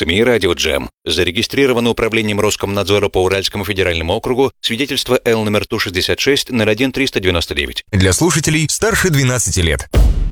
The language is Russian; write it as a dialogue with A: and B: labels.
A: СМИ «Радио Джем». Зарегистрировано управлением Роскомнадзора по Уральскому федеральному округу. Свидетельство Л номер ТУ-66 01-399.
B: Для слушателей старше 12 лет.